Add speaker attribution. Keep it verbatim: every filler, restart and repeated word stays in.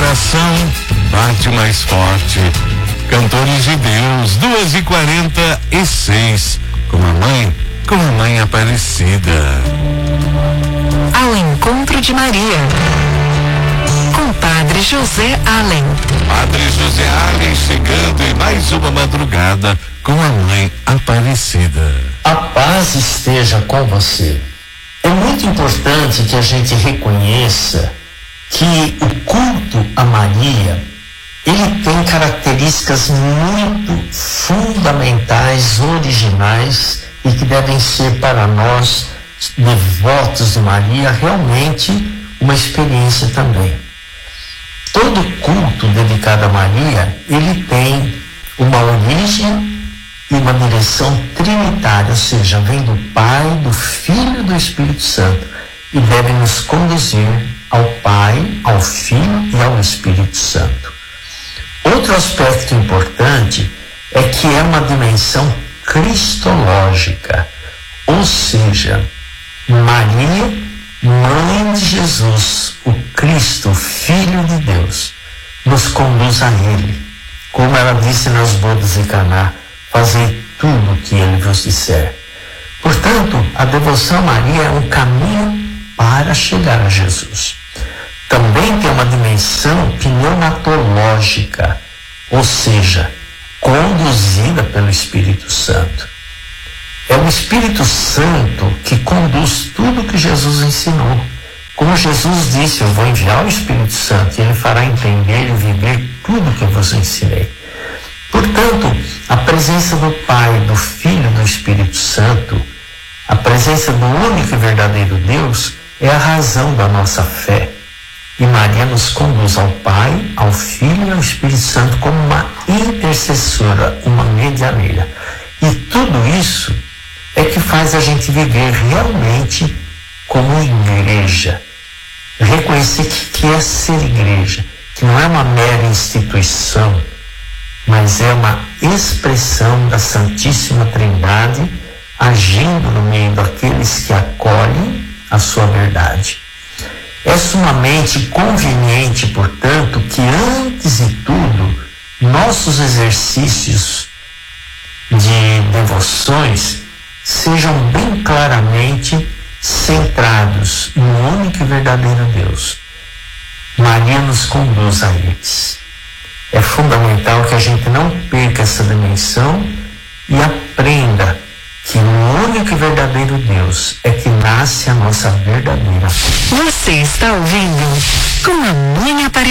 Speaker 1: coração bate mais forte. Cantores de Deus, duas e quarenta e seis, com a mãe, com a mãe Aparecida.
Speaker 2: Ao encontro de Maria, com Padre José Allen.
Speaker 1: Padre José Allen chegando em mais uma madrugada com a mãe Aparecida.
Speaker 3: A paz esteja com você. É muito importante que a gente reconheça que o culto a Maria, ele tem características muito fundamentais, originais e que devem ser para nós, devotos de Maria, realmente uma experiência também. Todo culto dedicado a Maria, ele tem uma origem e uma direção trinitária, ou seja, vem do Pai, do Filho e do Espírito Santo, e deve nos conduzir ao Pai, ao Filho e ao Espírito Santo. Outro aspecto importante é que é uma dimensão cristológica, ou seja, Maria, mãe de Jesus, o Cristo, Filho de Deus, nos conduz a Ele, como ela disse nas bodas de Caná: fazei tudo o que Ele vos disser. Portanto, a devoção a Maria é um caminho para chegar a Jesus. Também tem uma dimensão pneumatológica, ou seja, conduzida pelo Espírito Santo. É o Espírito Santo que conduz tudo que Jesus ensinou. Como Jesus disse, eu vou enviar o Espírito Santo e ele fará entender e viver tudo que eu vos ensinei. Portanto, a presença do Pai, do Filho e do Espírito Santo, a presença do único e verdadeiro Deus, é a razão da nossa fé. E Maria nos conduz ao Pai, ao Filho e ao Espírito Santo como uma intercessora, uma medianeira. E tudo isso é que faz a gente viver realmente como igreja. Reconhecer que, que é ser igreja, que não é uma mera instituição, mas é uma expressão da Santíssima Trindade agindo no meio daqueles que acolhem a sua verdade. É sumamente conveniente, portanto, que antes de tudo, nossos exercícios de devoções sejam bem claramente centrados no único e verdadeiro Deus. Maria nos conduz a eles. É fundamental que a gente não perca essa dimensão e aprenda que no único e verdadeiro Deus é que nasce a nossa verdadeira fé.
Speaker 2: Você está ouvindo Com a Mãe Aparecida.